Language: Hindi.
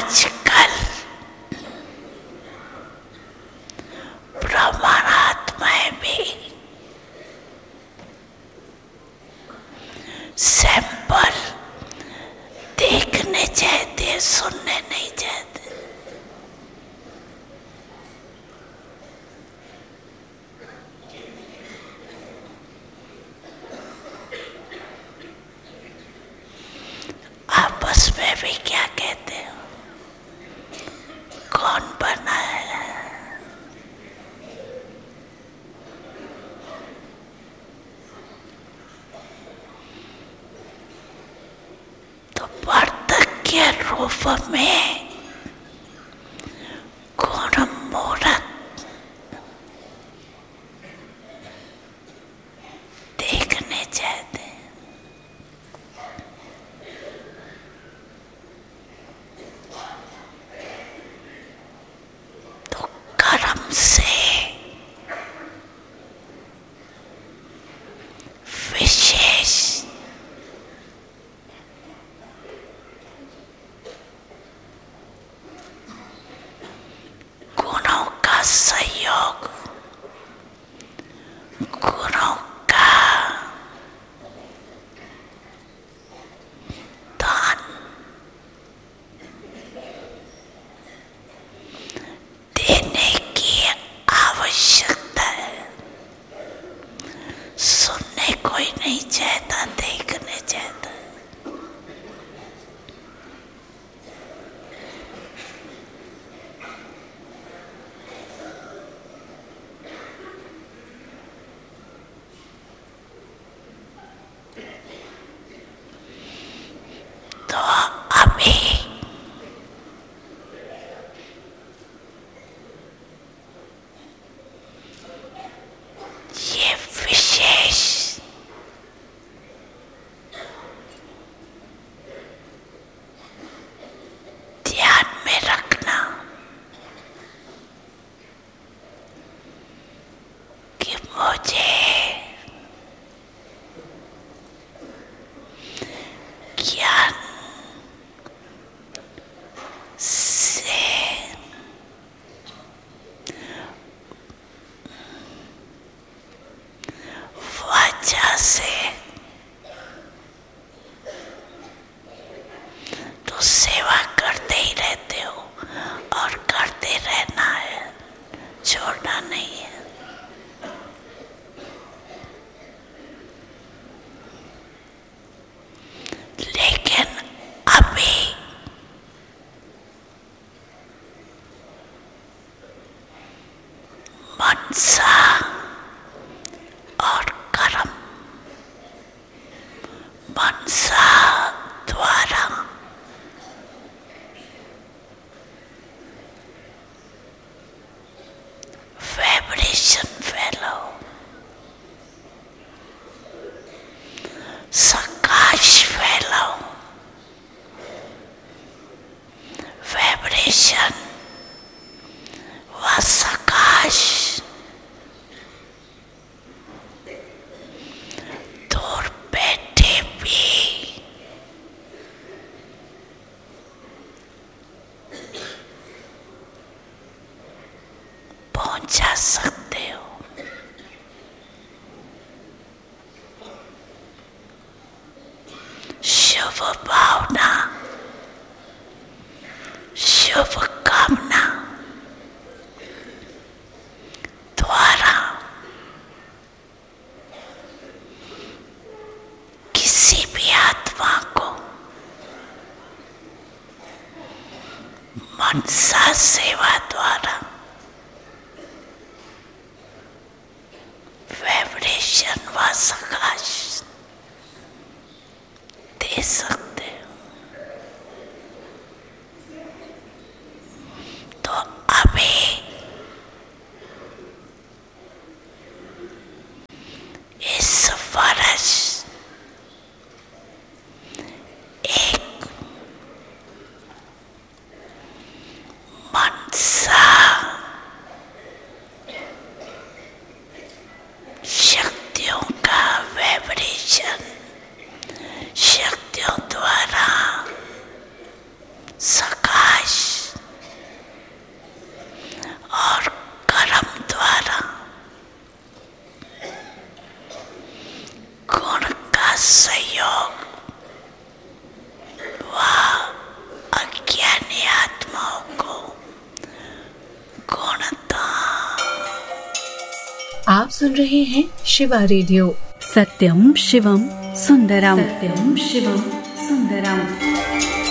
आजकल ब्रह्मात्माएं भी सैंपल देखने चाहते, सुनने नहीं चाहते। आपस में भी क्या कहते हो, कौन बनाया है? तो वार्तक के रूप में गुण मूर्त देखने चाहते हैं। तो कर्म से विशेष गुणों का सहयोग, गुणों का दान देने की आवश्यकता है। सुनने कोई नहीं चाहता, देखने चाहता है। तो अभी ये विशेष ध्यान में रखना कि मुझे ज्ञान से वाचा से तो सेवा करते ही रहते हो और करते रहना है, छोड़ना नहीं है। लेकिन अभी मनसा और कर्म, मनसा द्वारा वाइब्रेशन फैलाओ, सकाश फैलाओ। वाइब्रेशन व सकाश दूर बैठे भी पहुंचा सकते हो। शुभ भावना, शुभ कामना द्वारा किसी भी आत्मा को मनसा सेवा द्वारा वाइब्रेशन व सकाश दे सकते हो। तो अभी इस वर्ष एक मनसा शक्तियों का वाइब्रेशन, शक्तियों सहयोग, वह अज्ञानी आत्माओं को गुणदान। आप सुन रहे हैं शिवा रेडियो। सत्यम शिवम सुंदरम, सत्यम शिवम सुंदरम।